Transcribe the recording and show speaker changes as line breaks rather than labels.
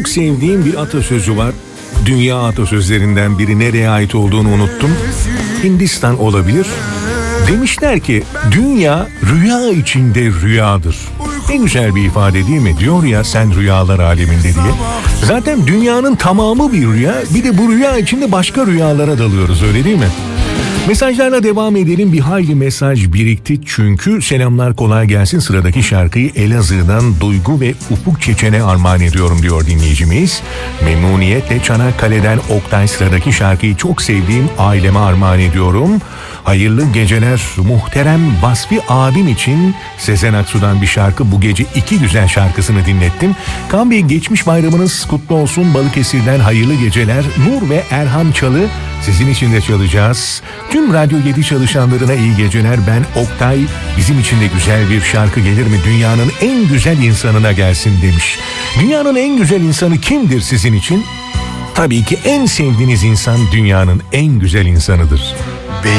sevdiğim bir atasözü var. Dünya atasözlerinden biri, nereye ait olduğunu unuttum. Hindistan olabilir. Demişler ki dünya rüya içinde rüyadır. Ne güzel bir ifade değil mi? Diyor ya sen rüyalar aleminde diye. Zaten dünyanın tamamı bir rüya. Bir de bu rüya içinde başka rüyalara dalıyoruz, öyle değil mi? Mesajlarla devam edelim. Bir hayli mesaj birikti çünkü. Selamlar, kolay gelsin. Sıradaki şarkıyı Elazığ'dan Duygu ve Ufuk Çeçen'e armağan ediyorum diyor dinleyicimiz. Memnuniyetle Çanakkale'den Oktay, sıradaki şarkıyı çok sevdiğim aileme armağan ediyorum. Hayırlı geceler muhterem Vasfi abim için Sezen Aksu'dan bir şarkı. Bu gece 2 güzel şarkısını dinlettim. Kaan Bey, geçmiş bayramınız kutlu olsun. Balıkesir'den hayırlı geceler. Nur ve Erhan Çalı sizin için de çalacağız. Tüm Radyo 7 çalışanlarına iyi geceler. Ben Oktay. Bizim için de güzel bir şarkı gelir mi? Dünyanın en güzel insanına gelsin demiş. Dünyanın en güzel insanı kimdir sizin için? Tabii ki en sevdiğiniz insan dünyanın en güzel insanıdır.